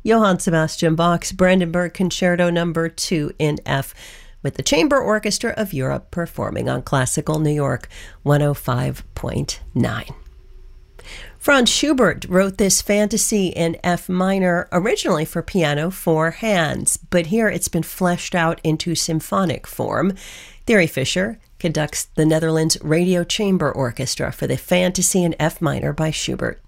Johann Sebastian Bach's Brandenburg Concerto No. 2 in F, with the Chamber Orchestra of Europe performing on Classical New York 105.9. Franz Schubert wrote this fantasy in F minor, originally for piano 4 hands, but here it's been fleshed out into symphonic form. Thierry Fischer conducts the Netherlands Radio Chamber Orchestra for the fantasy in F minor by Schubert.